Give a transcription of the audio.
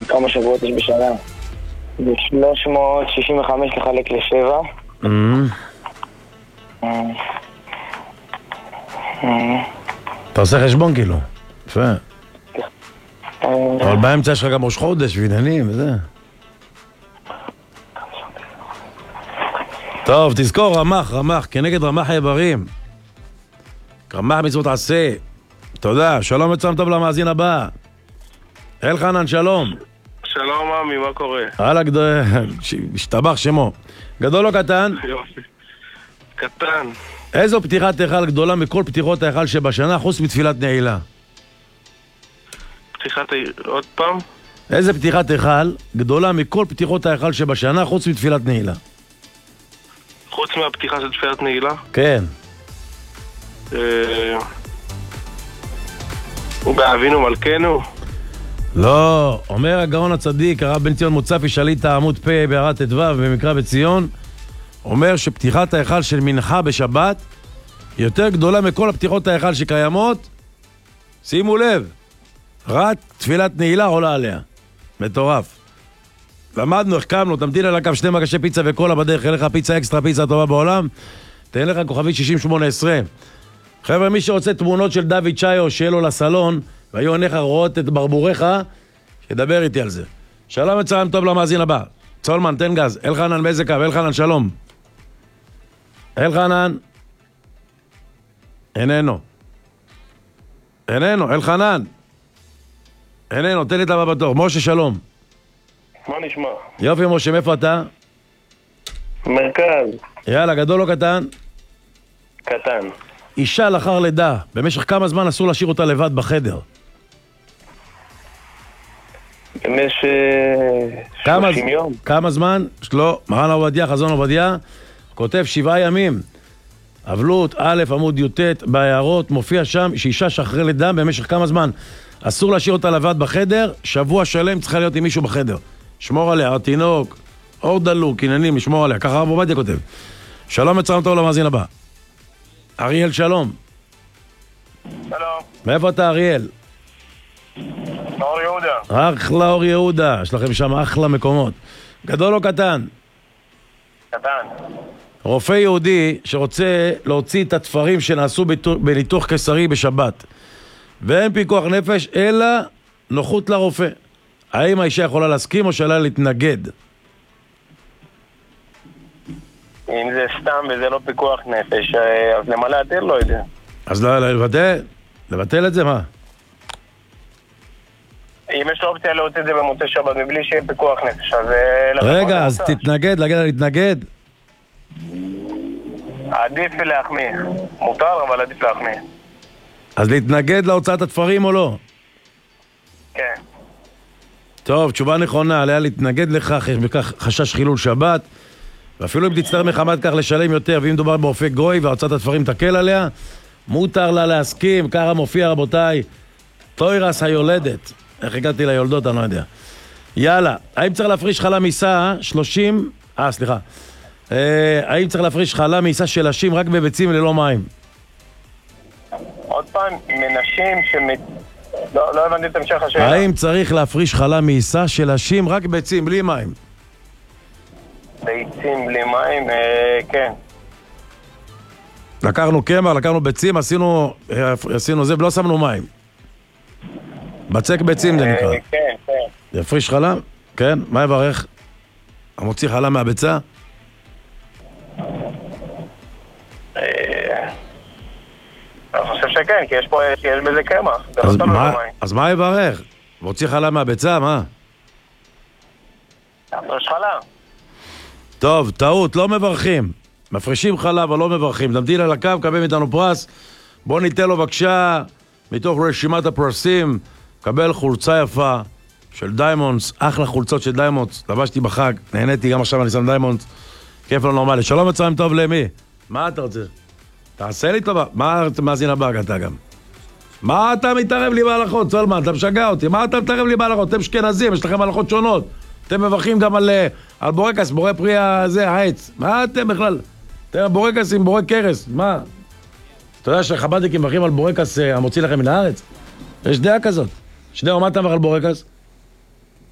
כמה שבועות יש בשנה? זה 365 לחלק ל7. אתה עושה חשבון כאילו. יפה. אבל באמצע יש לך גם ראש חודש ועניינים וזה. טוב, תזכור, רמח, כנגד רמח איברים. רמח מצוות עשה. תודה, שלום וצם טוב למאזין הבא. אלחנן, שלום. שלום עמי, מה קורה? הלאה, השתבח שמו. גדול או קטן? יופי. קטן. איזו פתיחת היכל גדולה מכל פתיחות היכל שבשנה חוץ מתפילת נעילה? עוד פעם? איזה פתיחת היכל גדולה מכל פתיחות היכל שבשנה חוץ מתפילת נעילה? חוץ מהפתיחה של תפילת נעילה? כן. ובאבינו מלכנו? לא, אומר הגאון הצדיק, הרב בן ציון מוצפי שליט העמוד פה בהערת ט"ו במקרא בציון, אומר שפתיחת ההיכל של מנחה בשבת יותר גדולה מכל הפתיחות ההיכל שקיימות. שימו לב, רק תפילת נעילה עולה עליה. מטורף. למדנו, החכמנו, תמתין על הקו 2 מגשי פיצה וקולה בדרך, אין לך פיצה אקסטרה, פיצה טובה בעולם, תן לך כוכבית 6018. חבר'ה, מי שרוצה תמונות של דוד צ'יו שיהיה לו לסלון והיו עיניך רואות את ברבוריך, שידבר איתי על זה. שלום וצהריים טוב למאזין הבא. צולמן, תן גז. אלחנן באיזה קו? אלחנן, שלום. אלחנן. איננו. אלחנן. איננו, תן לי את הבא בתור. משה, שלום. מה נשמע? יופי, משה, מאיפה אתה? מרכז. יאללה, גדול או קטן? קטן. אישה לאחר לידה, במשך כמה זמן אסור להשאיר אותה לבד בחדר? במשך 30 יום. כמה זמן? לא, מרן עובדיה, חזון עובדיה, כותב 7 ימים. אבלות, א', עמוד י"ט, בהערות, מופיע שם שאישה שאחרי לידה במשך כמה זמן אסור להשאיר אותה לבד בחדר, שבוע שלם צריכה להיות עם מישהו בחדר. שמור עליה, התינוק, אור דלוק, עניינים, לשמור עליה. ככה הרב עובדיה כותב. שלום וצהריים טוב למאזין הבא. אריאל, שלום. שלום. מאיפה אתה, אריאל? אור יהודה. אחלה אור יהודה, יש לכם שם אחלה מקומות. גדול או קטן? קטן. רופא יהודי שרוצה להוציא את התפרים שנעשו בניתוח קיסרי בשבת, ואין פיקוח נפש אלא נוחות לרופא. האם האישה יכולה להסכים או שעליה להתנגד? אם זה סתם וזה לא פיקוח נפש, אז למה להתיר לו את זה? אז לבטל את זה, מה? אם יש לו אופציה להוציא את זה במוצאי שבת מבלי שיהיה פיקוח נפש, אז... רגע, אז תתנגד, להגיד לה להתנגד? עדיף להחמיא. מותר, אבל עדיף להחמיא. אז להתנגד להוצאת התפרים או לא? כן. טוב, תשובה נכונה, עליה להתנגד לכך, יש בכך חשש חילול שבת, ואפילו אם תצטרך מחמת כך לשלם יותר, ואם מדובר באופק גוי והוצאת התפרים תקל עליה, מותר לה להסכים, ככה מופיע רבותיי, תוירס היולדת. איך הגעתי ליולדות, אני לא יודע. יאללה, האם צריך להפריש חלה מיסה 30... סליחה. האם צריך להפריש חלה מיסה של נשים רק בביצים ללא מים? עוד פעם, מנשים לא הבנתי את המשך השאלה. האם צריך להפריש חלה מיסה של נשים רק ביצים, בלי מים? ביצים בלי מים, כן. לקחנו קמח, לקחנו ביצים, עשינו זה ולא שמנו מים. בצק ביצים זה נקרא. כן, כן. יפריש חלה? כן, מה יברך? המוציא חלה מהביצה? אני חושב שכן, כי יש בזה קמח. אז מה יברך? מוציא חלה מהביצה, מה? יפריש חלה. טוב, טעות, לא מברכים. מפרישים חלה אבל לא מברכים. תמתין על הקו, קבל מאיתנו פרס. בוא ניתן לו בבקשה, מתוך רשימת הפרסים, קבל חולצה יפה של דיימונדס, אחלה חולצות של דיימונדס. לבשתי בחג, נהניתי, גם עכשיו אני שם דיימונדס. כיף לא נורמלי. שלום וצהריים טוב למי? מה אתה רוצה? תעשה לי טובה. מה מאזין הבא אתה גם? מה אתה מתערב לי בהלכות, צולמן? אתה משגע אותי. מה אתה מתערב לי בהלכות? אתם אשכנזים, יש לכם הלכות שונות. אתם מברכים גם על בורקס, בורא פרי העץ. מה אתם בכלל? אתם בורקס עם בורא קרס. מה? אתה יודע שחב"דניקים מברכים על בורקס המוציא לכם מן הארץ? יש דעה כזאת. שדעה, מה אתה מברך על בורקס?